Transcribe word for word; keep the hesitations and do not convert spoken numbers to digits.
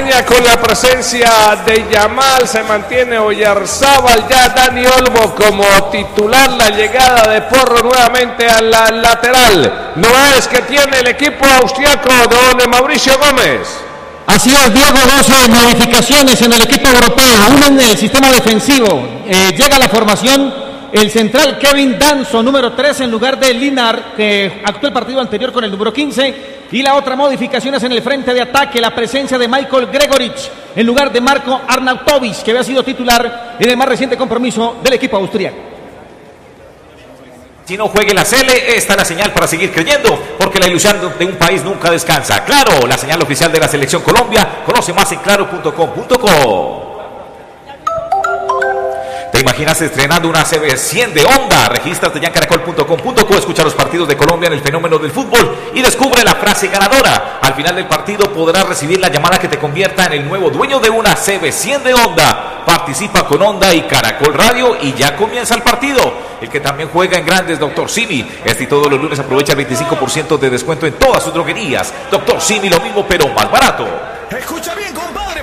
acompaña con la presencia de Yamal, se mantiene Oyarzábal, ya Dani Olmo como titular, la llegada de Porro nuevamente a la lateral. No es que tiene el equipo austriaco de don Mauricio Gómez. Así es, Diego, doce modificaciones en el equipo europeo, una en el sistema defensivo. Eh, llega a la formación el central Kevin Danso, número tres, en lugar de Linar, que actuó el partido anterior con el número quince. Y la otra modificación es en el frente de ataque, la presencia de Michael Gregorich, en lugar de Marco Arnautovic, que había sido titular en el más reciente compromiso del equipo austríaco. Si no juegue la Sele, esta es la señal para seguir creyendo, porque la ilusión de un país nunca descansa. Claro, la señal oficial de la Selección Colombia. Conoce más en claro punto com punto co. ¿Te imaginas estrenando una C B cien de Honda? Regístrate ya en caracol punto com punto co, escucha los partidos de Colombia en el fenómeno del fútbol y descubre la frase ganadora. Al final del partido podrás recibir la llamada que te convierta en el nuevo dueño de una C B cien de Honda. Participa con Honda y Caracol Radio y ya comienza el partido. El que también juega en grandes, Doctor Simi. Este y todos los lunes aprovecha el veinticinco por ciento de descuento en todas sus droguerías. Doctor Simi, lo mismo pero más barato. Escucha bien, compadre.